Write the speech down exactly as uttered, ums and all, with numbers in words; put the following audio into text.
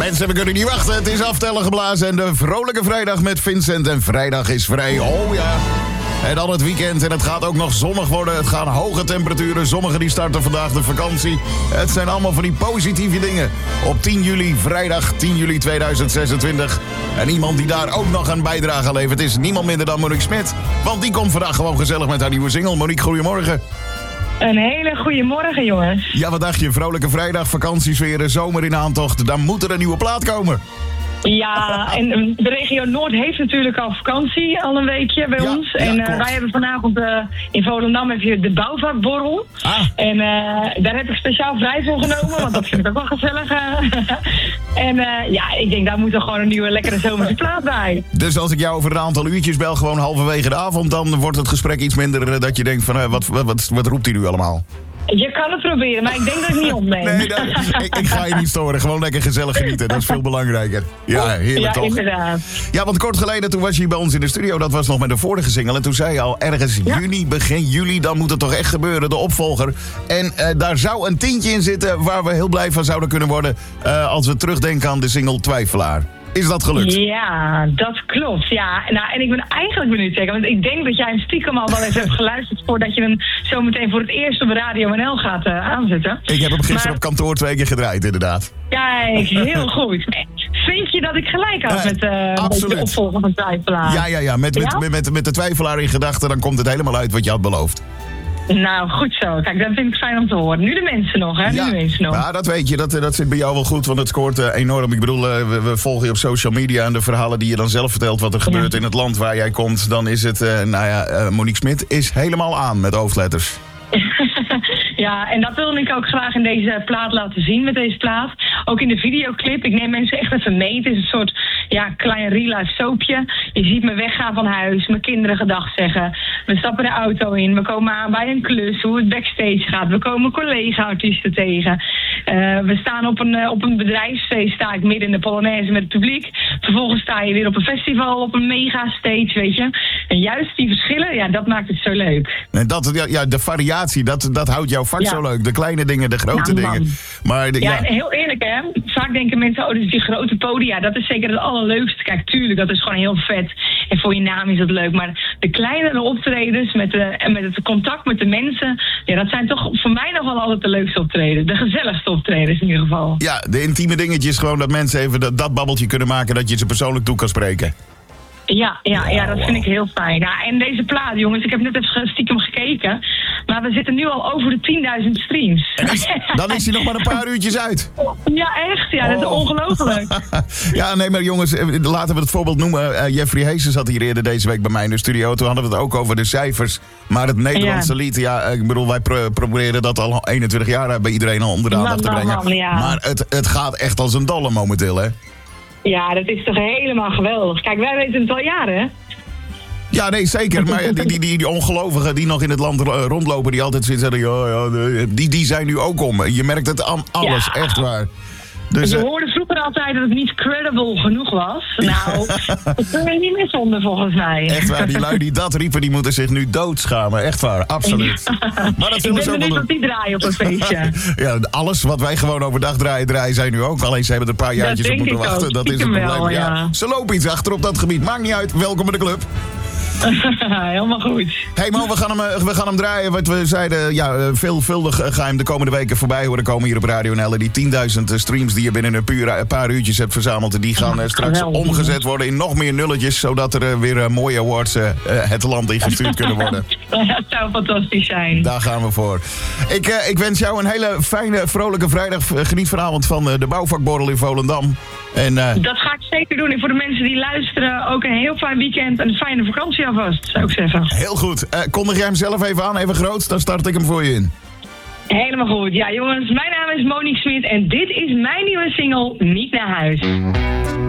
Mensen, we kunnen niet wachten. Het is aftellen geblazen en de vrolijke vrijdag met Vincent. En vrijdag is vrij. Oh ja. En dan het weekend en het gaat ook nog zonnig worden. Het gaan hoge temperaturen. Sommigen die starten vandaag de vakantie. Het zijn allemaal van die positieve dingen. Op tien juli, vrijdag tien juli tweeduizend zesentwintig. En iemand die daar ook nog een bijdrage levert is niemand minder dan Monique Smit. Want die komt vandaag gewoon gezellig met haar nieuwe single. Monique, goedemorgen. Een hele goede morgen, jongens. Ja, wat dacht je? Vrolijke vrijdag, vakantiesfeer, zomer in aantocht. Dan moet er een nieuwe plaat komen. Ja, en de regio Noord heeft natuurlijk al vakantie, al een weekje bij ja, ons. Ja, en uh, klopt. wij hebben vanavond uh, in Volendam heb je de bouwvakborrel. Ah. En uh, daar heb ik speciaal vrij voor genomen, want dat vind ik ook wel gezellig. en uh, ja, ik denk daar moet er gewoon een nieuwe lekkere zomerse plaat bij. Dus als ik jou over een aantal uurtjes bel, gewoon halverwege de avond, dan wordt het gesprek iets minder uh, dat je denkt van, uh, wat, wat, wat, wat roept hij nu allemaal? Je kan het proberen, maar ik denk dat ik niet opneem. Nee, dat, ik, ik ga je niet storen. Gewoon lekker gezellig genieten. Dat is veel belangrijker. Ja, heerlijk ja, toch? Inderdaad. Ja, want kort geleden toen was je bij ons in de studio. Dat was nog met de vorige single. En toen zei je al, ergens Ja. juni, begin juli, dan moet het toch echt gebeuren, de opvolger. En uh, daar zou een tientje in zitten waar we heel blij van zouden kunnen worden uh, als we terugdenken aan de single Twijfelaar. Is dat gelukt? Ja, dat klopt. Ja, nou, en ik ben eigenlijk benieuwd zeker, want ik denk dat jij hem stiekem al wel eens hebt geluisterd voordat je hem zo meteen voor het eerst op Radio N L gaat uh, aanzetten. Ik heb hem gisteren Maar- op kantoor twee keer gedraaid, inderdaad. Kijk, heel goed. Vind je dat ik gelijk had Eh, met uh, absoluut. de opvolger van Twijfelaar? Ja, ja, ja. Met, met, Ja? met, met, met de twijfelaar in gedachten, dan komt het helemaal uit wat je had beloofd. Nou, goed zo. Kijk, dat vind ik fijn om te horen. Nu de mensen nog, hè? Ja, Nu de mensen nog. ja, dat weet je. Dat, dat zit bij jou wel goed, want het scoort uh, enorm. Ik bedoel, uh, we, we volgen je op social media en de verhalen die je dan zelf vertelt wat er gebeurt Ja. in het land waar jij komt. Dan is het, uh, nou ja, uh, Monique Smit is helemaal aan met hoofdletters. Ja, en dat wilde ik ook graag in deze plaat laten zien, met deze plaat. Ook in de videoclip. Ik neem mensen echt even mee. Het is een soort ja, klein real-life soapje. Je ziet me weggaan van huis, mijn kinderen gedag zeggen. We stappen de auto in, we komen aan bij een klus, hoe het backstage gaat. We komen collega-artiesten tegen. Uh, we staan op een, uh, op een bedrijfsfeest, sta ik midden in de Polonaise met het publiek. Vervolgens sta je weer op een festival, op een mega-stage, weet je. En juist die verschillen, ja, dat maakt het zo leuk. En dat, ja, ja, de variatie, dat, dat houdt jouw vak Ja. zo leuk. De kleine dingen, de grote Ja, man. dingen. Maar de, Ja, ja, en heel eerlijk hè, vaak denken mensen, oh, dus die grote podia, dat is zeker het allerleukste. Kijk, tuurlijk, dat is gewoon heel vet. En voor je naam is dat leuk. Maar de kleinere optredens met, de, en met het contact met de mensen, ja, dat zijn toch voor mij nog wel altijd de leukste optredens. De gezelligste optredens in ieder geval. ja, de intieme dingetjes, gewoon dat mensen even dat, dat babbeltje kunnen maken dat je ze persoonlijk toe kan spreken. Ja, ja, ja, dat wow. vind ik heel fijn. Ja, en deze plaat, jongens, ik heb net even stiekem gekeken. Maar we zitten nu al over de tienduizend streams. En is, dan is hij nog maar een paar uurtjes uit. Ja, echt. Ja, dat is Oh. ongelooflijk. Ja, nee, maar jongens, eh, laten we het voorbeeld noemen. Uh, Jeffrey Heesen zat hier eerder deze week bij mij in de studio. Toen hadden we het ook over de cijfers. Maar het Nederlandse Ja. lied, ja, ik bedoel, wij pro- proberen dat al eenentwintig jaar bij iedereen al onder de aandacht te Man, brengen. man, ja. Maar het, het gaat echt als een dolle momenteel, hè? Ja, dat is toch helemaal geweldig. Kijk, wij weten het al jaren, hè? Ja, nee, zeker. Maar die, die, die, die ongelovigen die nog in het land uh, rondlopen, die altijd zitten zeggen, ja, ja, nee, die, die zijn nu ook om. Je merkt het aan alles, Ja. echt waar. Dus, Je uh, hoorde vroeger altijd dat het niet credible genoeg was. Nou, dat kun je niet meer zonder volgens mij. echt waar, die lui die dat riepen, die moeten zich nu doodschamen. Echt waar, absoluut. Maar dat Ik zullen ben ze ook wel benieuwd doen. wat die draaien op een feestje. Ja, alles wat wij gewoon overdag draaien, draaien zij nu ook. Alleen ze hebben er een paar Dat jaartjes op denk moeten ik wachten. ook. Dat is het Stiekem probleem. wel, ja. Ze lopen iets achter op dat gebied. Maakt niet uit. Welkom bij de club. Helemaal goed. Hey Mo, we gaan hem, eh, we gaan hem draaien. Wat we zeiden, ja, eh, veelvuldig eh, ga je hem de komende weken voorbij horen komen hier op Radio N L. Die tienduizend streams die je binnen een, puur, een paar uurtjes hebt verzameld, die gaan eh, straks Geweldig. omgezet worden in nog meer nulletjes. Zodat er eh, weer eh, mooie awards eh, eh, het land in gestuurd kunnen worden. Dat zou fantastisch zijn. Daar gaan we voor. Ik, eh, ik wens jou een hele fijne, vrolijke vrijdag. Geniet vanavond van eh, de bouwvakborrel in Volendam. En, eh, Dat ga ik zeker doen. En voor de mensen die luisteren, ook een heel fijn weekend en een fijne vakantie alvast, zou ik zeggen. heel goed. Eh, kondig jij hem zelf even aan, even groot, dan start ik hem voor je in. Helemaal goed. Ja, jongens, mijn naam is Monique Smit en dit is mijn nieuwe single, Niet naar huis.